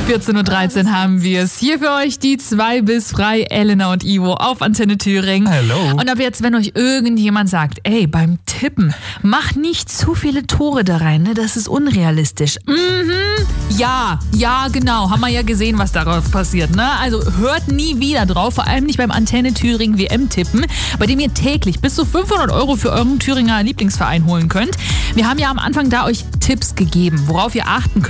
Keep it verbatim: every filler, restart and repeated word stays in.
vierzehn Uhr dreizehn haben wir es. Hier für euch die zwei bis frei, Elena und Ivo auf Antenne Thüringen. Hallo. Und ab jetzt, wenn euch irgendjemand sagt, ey, beim Tippen, mach nicht zu viele Tore da rein, ne? Das ist unrealistisch. Mhm, ja, ja, genau. Haben wir ja gesehen, was darauf passiert, ne? Also hört nie wieder drauf, vor allem nicht beim Antenne Thüringen W M-Tippen, bei dem ihr täglich bis zu fünfhundert Euro für euren Thüringer Lieblingsverein holen könnt. Wir haben ja am Anfang da euch Tipps gegeben, worauf ihr achten könnt.